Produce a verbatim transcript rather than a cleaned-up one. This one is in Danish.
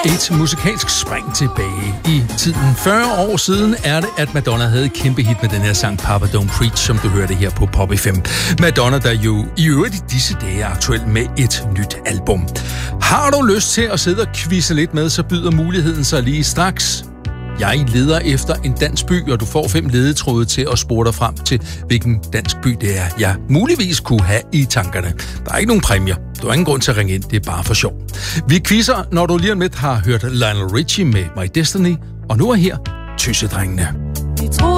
Et musikalsk spring tilbage i tiden. fyrre år siden er det, at Madonna havde et kæmpe hit med den her sang Papa Don't Preach, som du hørte her på Pop F M. Madonna, der jo i øvrigt i disse dage er aktuel med et nyt album. Har du lyst til at sidde og quizze lidt med, så byder muligheden sig lige straks. Jeg leder efter en dansk by, og du får fem ledetråde til at spore dig frem til, hvilken dansk by det er, jeg muligvis kunne have i tankerne. Der er ikke nogen præmier. Du har ingen grund til at ringe ind. Det er bare for sjov. Vi quizzer, når du lige om lidt har hørt Lionel Richie med My Destiny, og nu er her Tøsedrengene.